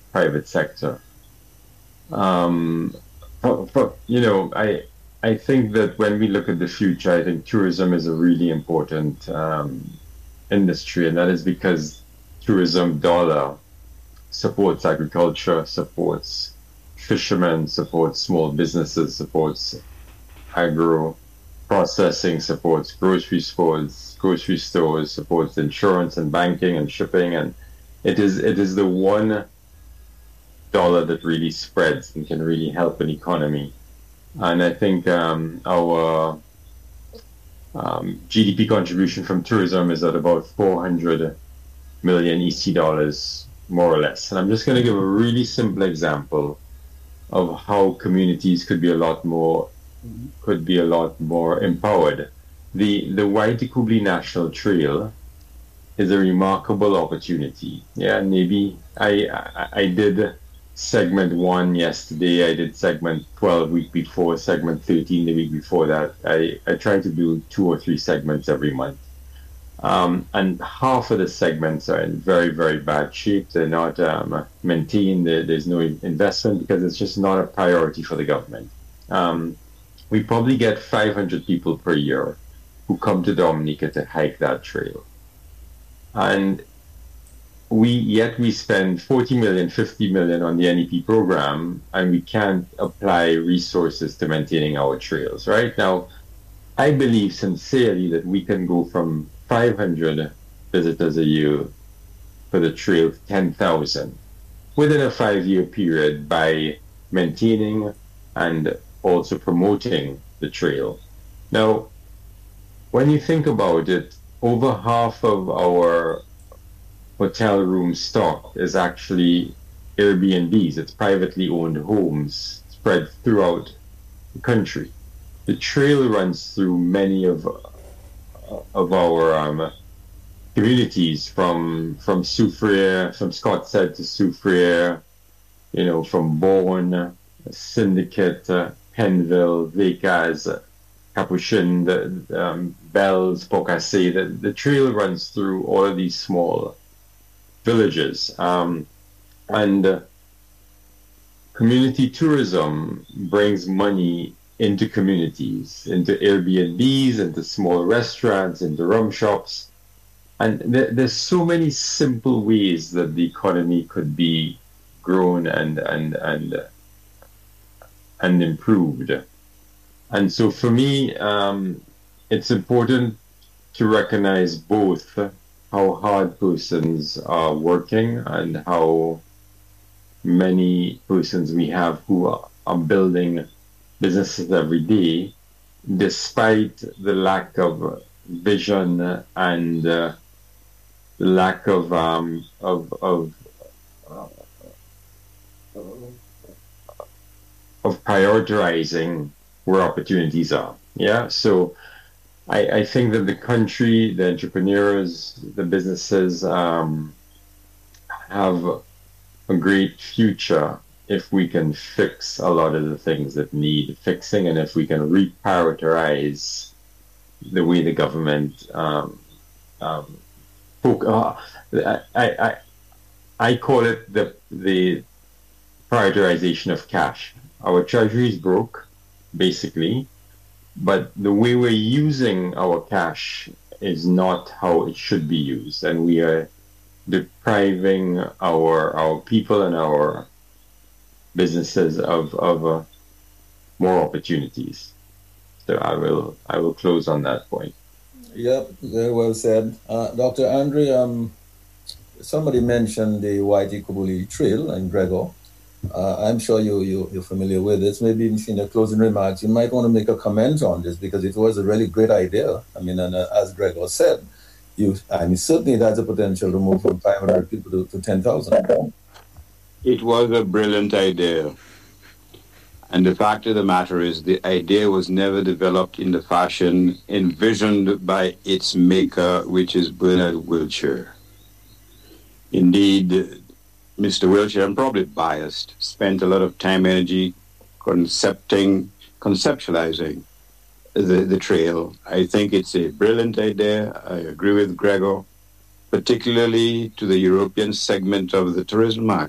private sector. Um, I think that when we look at the future, I think tourism is a really important industry, and that is because tourism dollar supports agriculture, supports fishermen, supports small businesses, supports agro processing, supports grocery stores, supports insurance and banking and shipping, and it is the $1 that really spreads and can really help an economy. And I think our GDP contribution from tourism is at about 400 million EC dollars, more or less. And I'm just going to give a really simple example of how communities could be a lot more empowered. The Waitakubli National Trail is a remarkable opportunity. Yeah, maybe I did segment one yesterday. I did segment 12 week before, segment 13 the week before that. I try to do 2 or 3 segments every month. And half of the segments are in very, very bad shape. They're not maintained. There's no investment because it's just not a priority for the government. We probably get 500 people per year who come to Dominica to hike that trail. And we spend 40 million, 50 million on the NEP program, and we can't apply resources to maintaining our trails. Right now, I believe sincerely that we can go from 500 visitors a year for the trail to 10,000 within a 5-year period by maintaining and also promoting the trail. Now, when you think about it, over half of our hotel room stock is actually Airbnbs. It's privately owned homes spread throughout the country. The trail runs through many of our communities from Soufriere, from Scottshead to Soufriere, from Bourne, Syndicate, Penville, Vacaz, Capuchin, Bells, Pocassé. The trail runs through all of these small villages. And community tourism brings money into communities, into Airbnbs, into small restaurants, into rum shops. And there's so many simple ways that the economy could be grown and improved. And so for me, it's important to recognize both how hard persons are working and how many persons we have who are building businesses every day, despite the lack of vision and lack of prioritizing where opportunities are. Yeah, so I think that the country, the entrepreneurs, the businesses have a great future if we can fix a lot of the things that need fixing, and if we can reprioritize the way the government I call it the prioritization of cash. Our treasury is broke, basically, but the way we're using our cash is not how it should be used, and we are depriving our people and our businesses of more opportunities. So I will close on that point. Yep, very well said. Dr. Andre, somebody mentioned the YT Kubuli Trail in Gregor. I'm sure you're familiar with this. Maybe in your closing remarks, you might want to make a comment on this because it was a really great idea. I mean, and as Gregor said, certainly it has a potential to move from 500 people to 10,000. It was a brilliant idea. And the fact of the matter is, the idea was never developed in the fashion envisioned by its maker, which is Bernard Wiltshire. Indeed, Mr. Wiltshire, I'm probably biased, spent a lot of time, energy conceptualizing the trail. I think it's a brilliant idea. I agree with Gregor, particularly to the European segment of the tourism market.